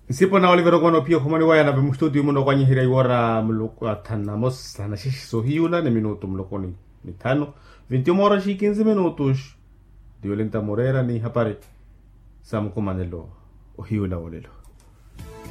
Nsipo na Oliver kono pia kumani waya na bimstudio muno kwa nyihira iwara mluko atana mos sana shishi sohiuna ne minuto mluko ni mitano 21 horas y 15 minutos. Violenta Morera ni hapare samu kumanelo ohiuna olelo.